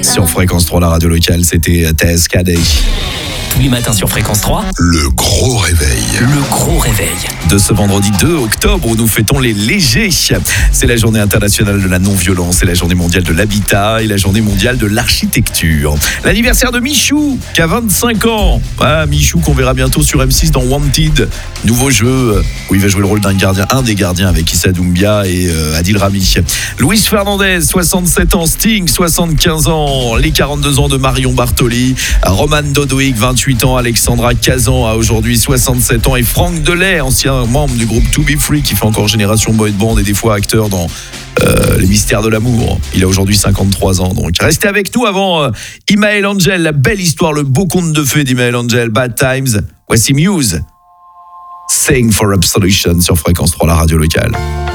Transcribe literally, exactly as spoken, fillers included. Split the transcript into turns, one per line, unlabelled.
Sur Fréquence trois, la radio locale, c'était T S K Day.
Tous les matins sur Fréquence trois,
le gros réveil.
Le gros réveil.
De ce vendredi deux octobre où nous fêtons les légers. C'est la journée internationale de la non-violence, c'est la journée mondiale de l'habitat et la journée mondiale de l'architecture. L'anniversaire de Michou, qui a vingt-cinq ans. Ah, Michou qu'on verra bientôt sur M six dans Wanted. Nouveau jeu où il va jouer le rôle d'un gardien, un des gardiens avec Issa Doumbia et euh, Adil Rami. Luis Fernandez, soixante-sept ans. Sting, soixante-quinze ans. Les quarante-deux ans de Marion Bartoli. Roman Dodoic, vingt-huit ans. Alexandra Kazan a aujourd'hui soixante-sept ans. Et Franck Delay, ancien membre du groupe To Be Free, qui fait encore Génération Boy Band et des fois acteur dans euh, Les Mystères de l'amour. Il a aujourd'hui cinquante-trois ans. Donc restez avec nous avant euh, Imael Angel, la belle histoire, le beau conte de fées d'Imael Angel. Bad Times. Voici Muse. Sing for Absolution sur Fréquence trois, la radio locale.